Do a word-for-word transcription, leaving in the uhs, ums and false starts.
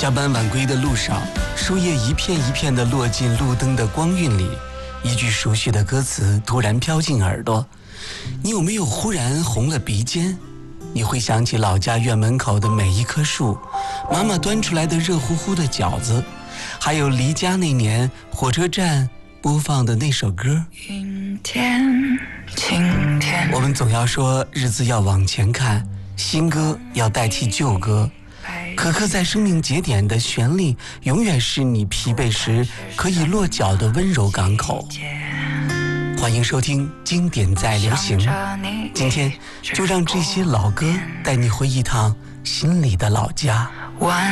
加班晚归的路上，树叶一片一片地落进路灯的光晕里，一句熟悉的歌词突然飘进耳朵，你有没有忽然红了鼻尖？你会想起老家院门口的每一棵树，妈妈端出来的热乎乎的饺子，还有离家那年火车站播放的那首歌。 阴天晴天， 我们总要说日子要往前看，新歌要代替旧歌，可刻在生命节点的旋律永远是你疲惫时可以落脚的温柔港口。欢迎收听经典在流行，今天就让这些老歌带你回一趟心里的老家。